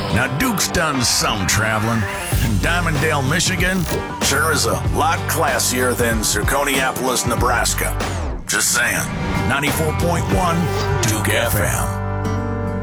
Now, Duke's done some traveling. And Diamonddale, Michigan sure is a lot classier than Zirconiapolis, Nebraska. Just saying. 94.1 Duke FM.